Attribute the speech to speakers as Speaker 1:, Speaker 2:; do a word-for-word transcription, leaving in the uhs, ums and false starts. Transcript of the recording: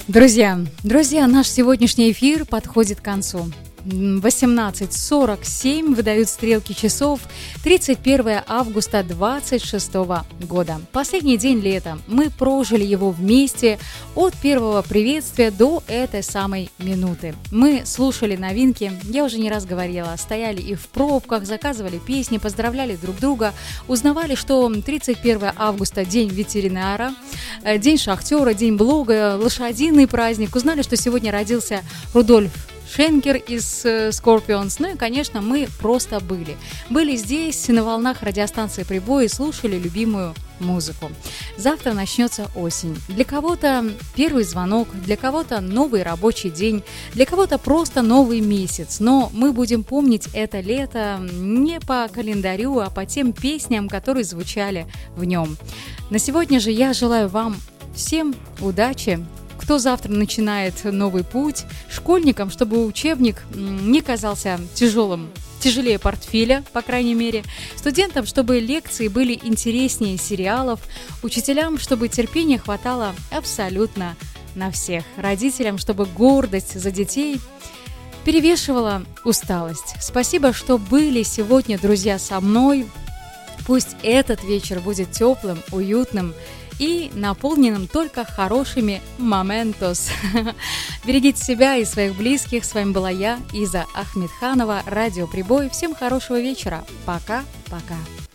Speaker 1: Друзья, друзья, наш сегодняшний эфир подходит к концу. восемнадцать сорок семь выдают стрелки часов, тридцать первое августа двадцать шестого года. Последний день лета. Мы прожили его вместе от первого приветствия до этой самой минуты. Мы слушали новинки, я уже не раз говорила, стояли и в пробках, заказывали песни, поздравляли друг друга, узнавали, что тридцать первое августа день ветеринара, день шахтера, день блога, лошадиный праздник. Узнали, что сегодня родился Рудольф Шенкер из Scorpions. Ну и, конечно, мы просто были. Были здесь, на волнах радиостанции «Прибой» и слушали любимую музыку. Завтра начнется осень. Для кого-то первый звонок, для кого-то новый рабочий день, для кого-то просто новый месяц. Но мы будем помнить это лето не по календарю, а по тем песням, которые звучали в нем. На сегодня же я желаю вам всем удачи. Кто завтра начинает новый путь, школьникам, чтобы учебник не казался тяжелым, тяжелее портфеля, по крайней мере, студентам, чтобы лекции были интереснее сериалов, учителям, чтобы терпения хватало абсолютно на всех, родителям, чтобы гордость за детей перевешивала усталость. Спасибо, что были сегодня, друзья, со мной. Пусть этот вечер будет теплым, уютным и наполненным только хорошими моментос. Берегите себя и своих близких. С вами была я, Иза Ахмедханова, радио «Прибой». Всем хорошего вечера. Пока-пока.